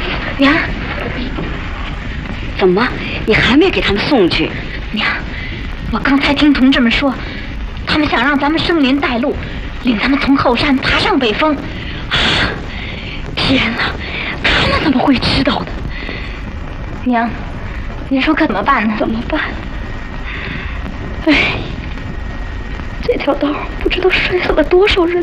娘， 怎么，你还没给他们送去？ 娘，我刚才听同志们说，他们想让咱们生林带路，领咱们从后山爬上北峰。 天哪，他们怎么会知道的？ 娘，您说可怎么办呢？ 怎么办？哎，这条道不知道摔死了多少人。